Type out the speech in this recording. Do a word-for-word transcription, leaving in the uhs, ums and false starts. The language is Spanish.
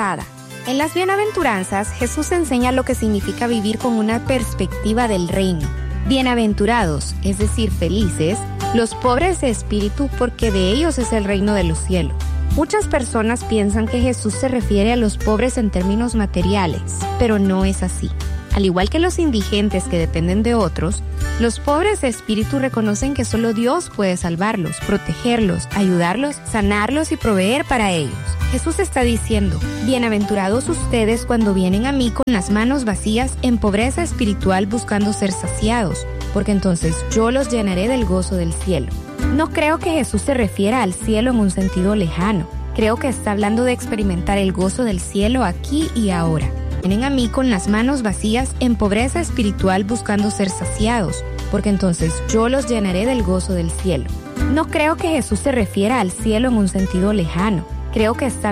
pasada. En las bienaventuranzas, Jesús enseña lo que significa vivir con una perspectiva del reino. Bienaventurados, es decir, felices, los pobres de espíritu, porque de ellos es el reino de los cielos. Muchas personas piensan que Jesús se refiere a los pobres en términos materiales, pero no es así. Al igual que los indigentes que dependen de otros, los pobres de espíritu reconocen que solo Dios puede salvarlos, protegerlos, ayudarlos, sanarlos y proveer para ellos. Jesús está diciendo, bienaventurados ustedes cuando vienen a mí con las manos vacías en pobreza espiritual buscando ser saciados, porque entonces yo los llenaré del gozo del cielo. No creo que Jesús se refiera al cielo en un sentido lejano. Creo que está hablando de experimentar el gozo del cielo aquí y ahora. Vienen a mí con las manos vacías en pobreza espiritual buscando ser saciados, porque entonces yo los llenaré del gozo del cielo. No creo que Jesús se refiera al cielo en un sentido lejano. Creo que está